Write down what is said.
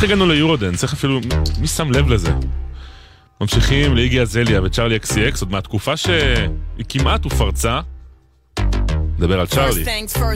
איך הגענו ליורודנס? איך אפילו, מי שם לב לזה? ממשיכים לאיגי אזליה וצ'רלי XCX, עוד מהתקופה שהיא כמעט ופרצה. נדבר על צ'רלי.